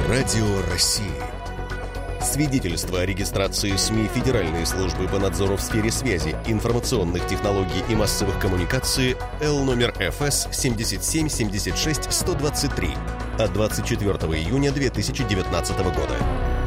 Радио России. Свидетельство о регистрации СМИ Федеральной службы по надзору в сфере связи, информационных технологий и массовых коммуникаций Л номер ФС 7776-123 от 24 июня 2019 года.